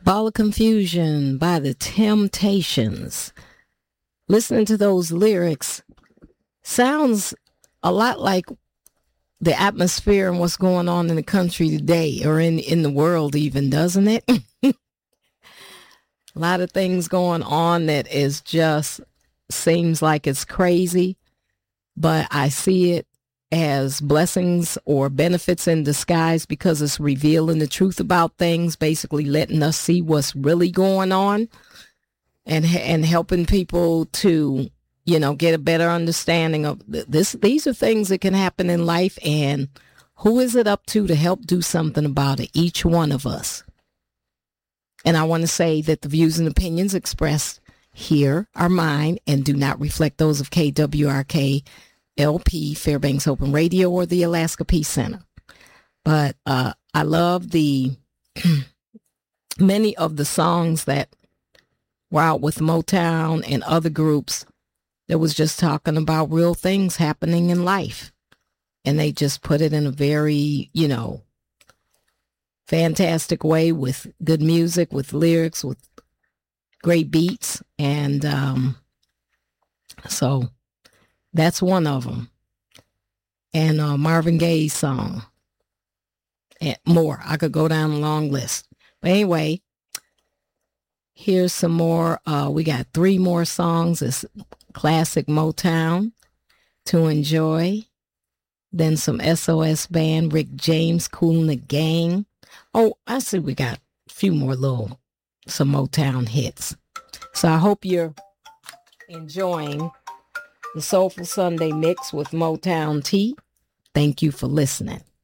Ball of Confusion by the Temptations. Listening to those lyrics sounds a lot like the atmosphere and what's going on in the country today, or in the world even, doesn't it? A lot of things going on that is just seems like it's crazy, but I see it as blessings or benefits in disguise because it's revealing the truth about things, basically letting us see what's really going on and helping people to, get a better understanding of this. These are things that can happen in life, and who is it up to help do something about it? Each one of us. And I want to say that the views and opinions expressed here are mine and do not reflect those of KWRK LP, Fairbanks Open Radio, or the Alaska Peace Center. But I love the many of the songs that were out with Motown and other groups that was just talking about real things happening in life. And they just put it in a very, fantastic way with good music, with lyrics, with great beats. And so that's one of them. And Marvin Gaye's song. And more. I could go down a long list. But anyway, here's some more. We got 3 more songs. It's classic Motown to enjoy. Then some SOS Band, Rick James, Kool and the Gang. Oh, I see we got a few more some Motown hits. So I hope you're enjoying the Soulful Sunday mix with Motown Tea. Thank you for listening.